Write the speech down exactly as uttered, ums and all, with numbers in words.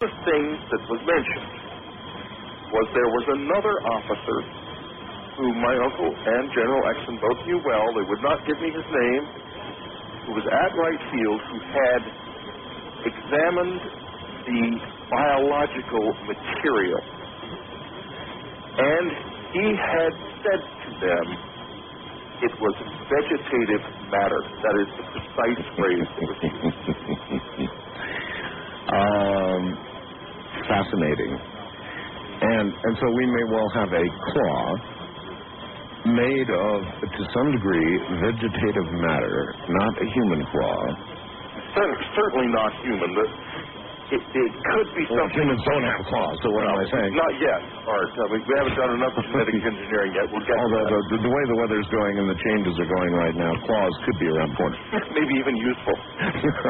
the things that was mentioned was there was another officer whom my uncle and General Exon both knew well. They would not give me his name, who was at Wright Field, who had examined the biological material. And he had said to them it was vegetative matter. That is the precise phrase that was used. um, fascinating. And, and so we may well have a claw made of, to some degree, vegetative matter, not a human claw. Certainly not human. The, it, it could be well, something... Humans don't have claws, so what no, am I saying? Not yet, Art. I mean, we haven't done enough genetic engineering yet. We'll get Although the, the, the way the weather's going and the changes are going right now, claws could be around the corner. Maybe even useful.